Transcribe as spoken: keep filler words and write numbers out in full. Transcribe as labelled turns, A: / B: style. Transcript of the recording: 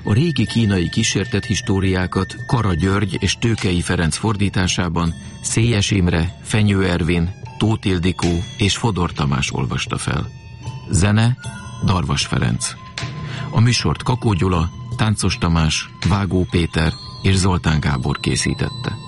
A: A régi kínai kísértett históriákat Kara György és Tőkei Ferenc fordításában Szélyes Imre, Fenyő Ervin, Tóth Ildikó és Fodor Tamás olvasta fel. Zene Darvas Ferenc. A műsort Kakó Gyula, Táncos Tamás, Vágó Péter és Zoltán Gábor készítette.